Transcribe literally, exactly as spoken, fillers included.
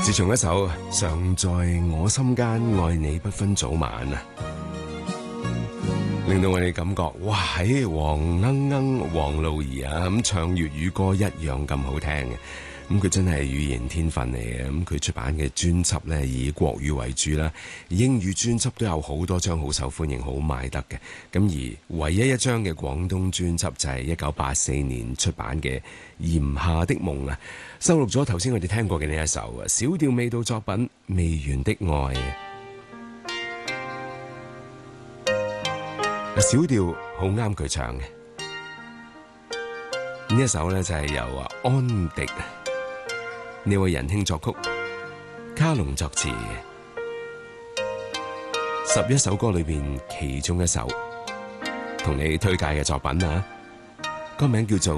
自從一首常在我心間愛你不分早晚啊，令到我哋感覺哇，喺黃鶯鶯黃露兒啊咁唱粵語歌一樣咁好聽嘅。咁佢真係語言天分嚟嘅。咁佢出版嘅專輯咧以國語為主啦，英語專輯都有好多張好受歡迎、好賣得嘅。咁而唯一一張嘅廣東專輯就係一九八四年出版嘅《炎夏的夢》啊，收錄咗頭先我哋聽過嘅呢一首啊小調味道作品《未完的愛》。小調好啱佢唱嘅，呢一首咧就係由啊安迪呢位仁兄作曲，卡龍作詞，十一首歌裏邊其中一首同你推介嘅作品啊，歌名叫做